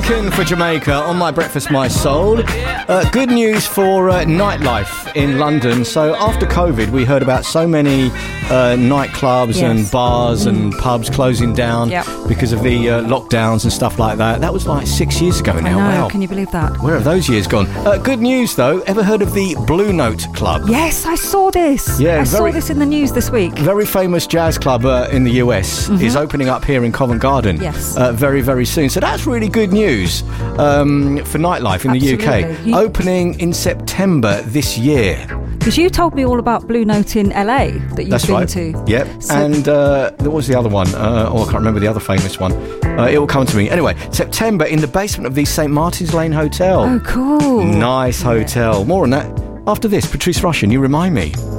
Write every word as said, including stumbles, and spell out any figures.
Jamaican for Jamaica on My Breakfast, My Soul. Uh, good news for uh, nightlife in London. So after COVID, we heard about so many uh, nightclubs yes. and bars mm. and pubs closing down yep. because of the uh, lockdowns and stuff like that. That was like six years ago now. I know, wow. Can you believe that? Where have those years gone? Uh, good news, though. Ever heard of the Blue Note Club? Yes, I saw this. Yeah, I very, saw this in the news this week. Very famous jazz club uh, in the U S mm-hmm. is opening up here in Covent Garden. Yes. Uh, very, very soon. So that's really good news um, for nightlife in Absolutely. the U K. You... Opening in September this year. Because you told me all about Blue Note in L A that you've That's been right. to. Yep. So... And uh, there was the other one. Uh, oh, I can't remember the other famous one. Uh, it will come to me. Anyway, September in the basement of the Saint Martin's Lane Hotel. Oh, cool. Nice hotel. Yeah. More on that after this. Patrice Rushen, you remind me.